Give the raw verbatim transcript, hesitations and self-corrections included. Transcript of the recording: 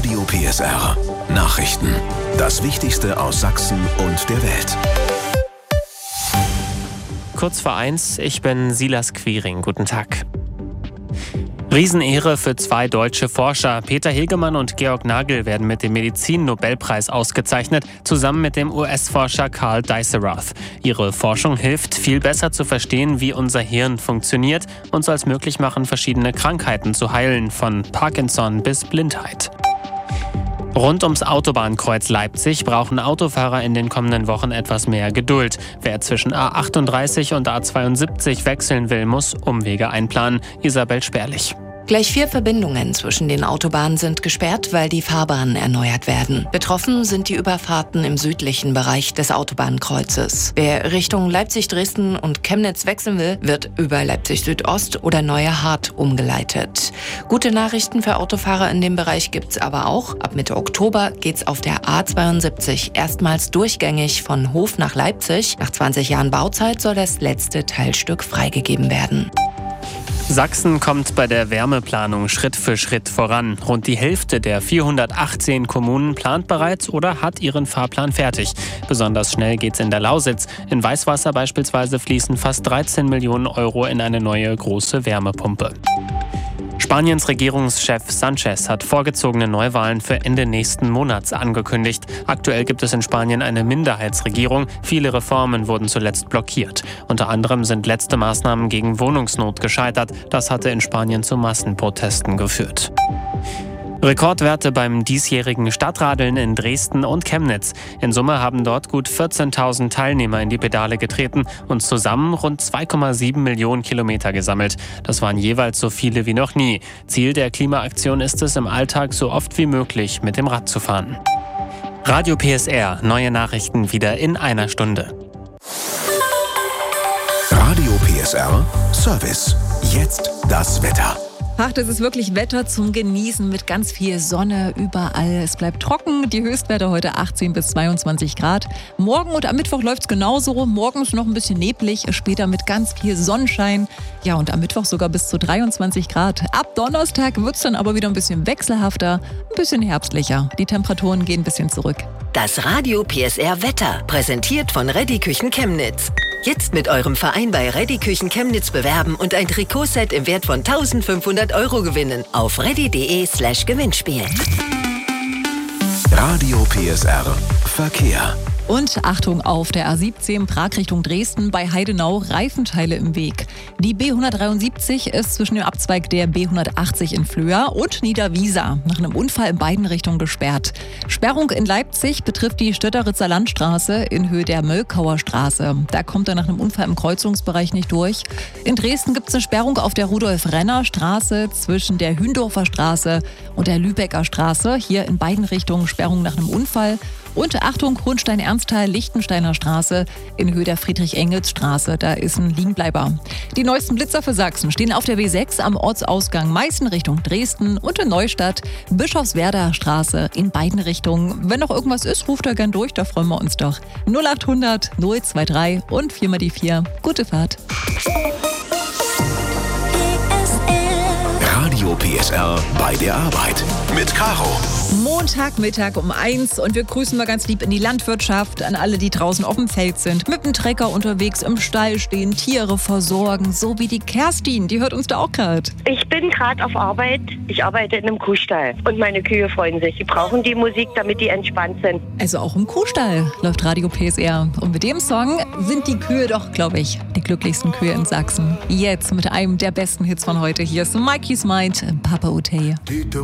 Radio P S R. Nachrichten. Das Wichtigste aus Sachsen und der Welt. Kurz vor eins, ich bin Silas Quiring. Guten Tag. Riesenehre für zwei deutsche Forscher. Peter Hegemann und Georg Nagel werden mit dem Medizin-Nobelpreis ausgezeichnet, zusammen mit dem U S-Forscher Carl Dijsselrath. Ihre Forschung hilft, viel besser zu verstehen, wie unser Hirn funktioniert und soll es möglich machen, verschiedene Krankheiten zu heilen, von Parkinson bis Blindheit. Rund ums Autobahnkreuz Leipzig brauchen Autofahrer in den kommenden Wochen etwas mehr Geduld. Wer zwischen A achtunddreißig und A zweiundsiebzig wechseln will, muss Umwege einplanen. Isabel Sperlich. Gleich vier Verbindungen zwischen den Autobahnen sind gesperrt, weil die Fahrbahnen erneuert werden. Betroffen sind die Überfahrten im südlichen Bereich des Autobahnkreuzes. Wer Richtung Leipzig, Dresden und Chemnitz wechseln will, wird über Leipzig Südost oder Neue Hart umgeleitet. Gute Nachrichten für Autofahrer in dem Bereich gibt's aber auch. Ab Mitte Oktober geht's auf der A zweiundsiebzig erstmals durchgängig von Hof nach Leipzig. Nach zwanzig Jahren Bauzeit soll das letzte Teilstück freigegeben werden. Sachsen kommt bei der Wärmeplanung Schritt für Schritt voran. Rund die Hälfte der vierhundertachtzehn Kommunen plant bereits oder hat ihren Fahrplan fertig. Besonders schnell geht's in der Lausitz. In Weißwasser beispielsweise fließen fast dreizehn Millionen Euro in eine neue große Wärmepumpe. Spaniens Regierungschef Sanchez hat vorgezogene Neuwahlen für Ende nächsten Monats angekündigt. Aktuell gibt es in Spanien eine Minderheitsregierung. Viele Reformen wurden zuletzt blockiert. Unter anderem sind letzte Maßnahmen gegen Wohnungsnot gescheitert. Das hatte in Spanien zu Massenprotesten geführt. Rekordwerte beim diesjährigen Stadtradeln in Dresden und Chemnitz. In Summe haben dort gut vierzehntausend Teilnehmer in die Pedale getreten und zusammen rund zwei Komma sieben Millionen Kilometer gesammelt. Das waren jeweils so viele wie noch nie. Ziel der Klimaaktion ist es, im Alltag so oft wie möglich mit dem Rad zu fahren. Radio P S R, neue Nachrichten wieder in einer Stunde. Radio P S R Service. Jetzt das Wetter. Ach, das ist wirklich Wetter zum Genießen mit ganz viel Sonne überall. Es bleibt trocken, die Höchstwerte heute achtzehn bis zweiundzwanzig Grad. Morgen und am Mittwoch läuft es genauso. Morgens noch ein bisschen neblig, später mit ganz viel Sonnenschein. Ja, und am Mittwoch sogar bis zu dreiundzwanzig Grad. Ab Donnerstag wird es dann aber wieder ein bisschen wechselhafter, ein bisschen herbstlicher. Die Temperaturen gehen ein bisschen zurück. Das Radio P S R Wetter, präsentiert von Reddy Küchen Chemnitz. Jetzt mit eurem Verein bei Reddy Küchen Chemnitz bewerben und ein Trikotset im Wert von eintausendfünfhundert Euro gewinnen. Auf reddy.de slash Gewinnspiel. Radio P S R Verkehr. Und Achtung, auf der A siebzehn Prag Richtung Dresden bei Heidenau Reifenteile im Weg. Die B hundertdreiundsiebzig ist zwischen dem Abzweig der B hundertachtzig in Flöhr und Niederwiesa nach einem Unfall in beiden Richtungen gesperrt. Sperrung in Leipzig betrifft die Stötteritzer Landstraße in Höhe der Möllkauer Straße. Da kommt er nach einem Unfall im Kreuzungsbereich nicht durch. In Dresden gibt es eine Sperrung auf der Rudolf-Renner-Straße zwischen der Hündorfer Straße und der Lübecker Straße. Hier in beiden Richtungen Sperrung nach einem Unfall. Und Achtung, Hohenstein-Ernsthal-Lichtensteiner Straße in Höhe der Friedrich-Engels-Straße. Da ist ein Liegenbleiber. Die neuesten Blitzer für Sachsen stehen auf der B sechs am Ortsausgang Meißen Richtung Dresden und in Neustadt Bischofswerder Straße in beiden Richtungen. Wenn noch irgendwas ist, ruft da gern durch, da freuen wir uns doch. null achthundert null dreiundzwanzig und vier mal die vier. Gute Fahrt. Radio P S R bei der Arbeit mit Caro. Montagmittag um eins und wir grüßen mal ganz lieb in die Landwirtschaft, an alle, die draußen auf dem Feld sind, mit dem Trecker unterwegs, im Stall stehen, Tiere versorgen, so wie die Kerstin, die hört uns da auch gerade. Ich bin gerade auf Arbeit, ich arbeite in einem Kuhstall und meine Kühe freuen sich, die brauchen die Musik, damit die entspannt sind. Also auch im Kuhstall läuft Radio P S R und mit dem Song sind die Kühe doch, glaube ich, die glücklichsten Kühe in Sachsen. Jetzt mit einem der besten Hits von heute, hier ist Mikey's Mind, Papa Utey.